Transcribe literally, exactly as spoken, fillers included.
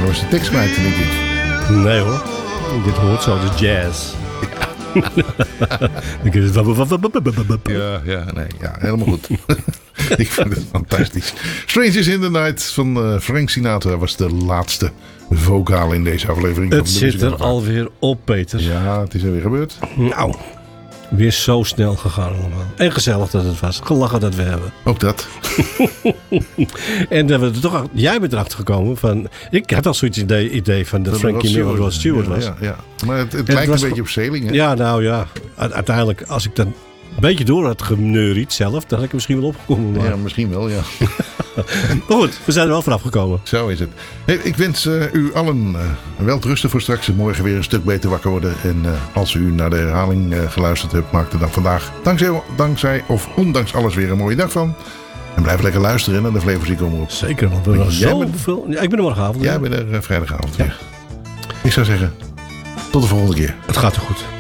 was de tekst kwijt, denk ik. Nee hoor. Dit hoort zo, de jazz. Ja, ja, nee, ja, helemaal goed. Ik vind het fantastisch. Strangers in the Night van uh, Frank Sinatra was de laatste vocaal in deze aflevering. Het zit er alweer op, Peter. Ja, het is alweer gebeurd. Nou, weer zo snel gegaan allemaal. En gezellig dat het was. Gelachen dat we hebben. Ook dat. En dat we er toch, jij bent erachter gekomen van... Ik had al zoiets idee, idee van dat, dat Frankie Miller Rod Stewart was. Ja, ja. Maar het, het lijkt het een beetje op Sailing, hè? Ja, nou ja. Uiteindelijk, als ik dan een beetje door had geneuried zelf, dan had ik er misschien wel opgekomen. Maar... Ja, misschien wel, ja. Maar goed, we zijn er wel vanaf gekomen. Zo is het. Hey, ik wens uh, u allen uh, wel rusten voor straks. Morgen weer een stuk beter wakker worden. En uh, als u naar de herhaling uh, geluisterd hebt, maak er dan vandaag dankzij, dankzij of ondanks alles weer een mooie dag van. En blijf lekker luisteren naar de Flevomuziek Omroep. Zeker, want we hebben zoveel... Ja, ik ben er morgenavond. Jij bent er uh, vrijdagavond weer. Ja. Ik zou zeggen, tot de volgende keer. Het gaat er goed.